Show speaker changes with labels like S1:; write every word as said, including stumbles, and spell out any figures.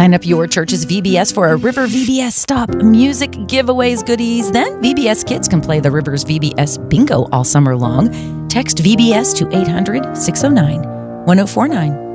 S1: Sign up your church's V B S for a River V B S Stop, music, giveaways, goodies. Then V B S kids can play the Rivers V B S Bingo all summer long. Text V B S to eight hundred, six oh nine, one oh four nine.